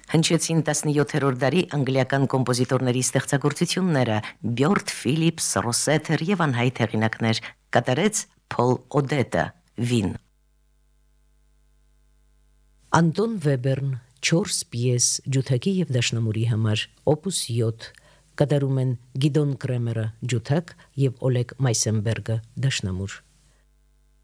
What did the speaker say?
Հնչեցին 17-րդ դարի անգլիական կոմպոզիտորների ստեղծագործությունները՝ Բյորդ, Ֆիլիպս, Ռոսեթեր եւ անհայտ հեղինակներ, կատարեց Փոլ Օդետը, Վին։ Անտոն Վեբերն 4 պիես ջութակի եւ դաշնամուրի համար, օպուս 7, կատարում են Գիդոն Կրեմերը ջութակ եւ Օլեգ Մայսենբերգը դաշնամուր։